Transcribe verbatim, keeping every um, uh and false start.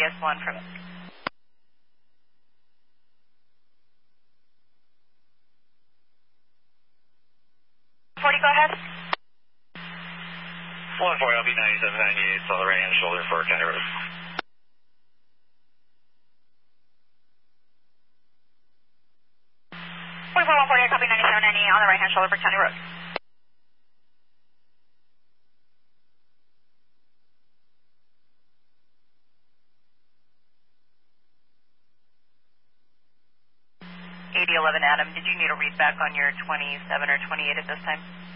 S one from... forty, go ahead. one four, L B ninety-seven ninety-eight, on the right-hand shoulder for County Road. forty-four, one forty, copy ninety-seven ninety-eight on the right-hand shoulder for County Road. eighty eleven Adam, did you need a read back on your twenty-seven or twenty-eight at this time?